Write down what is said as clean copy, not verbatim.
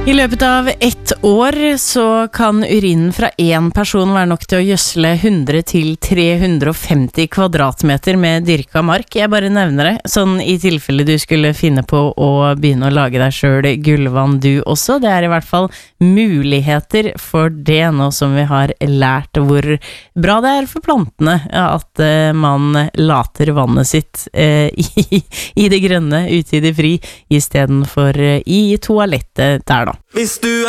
I løpet av 1 år så kan urinen fra en person være nok til å gjødsle 100 til 350 kvadratmeter med dyrka mark. Jeg bare nevner det, sånn i tilfelle du skulle finne på å begynne å lage deg selv gullvann du også. Det er i hvert fall muligheter for det nå som vi har lært hvor bra det er for plantene at man later vannet sitt i det grønne, ute i det fri, i stedet for i toalettet der da. Hvis du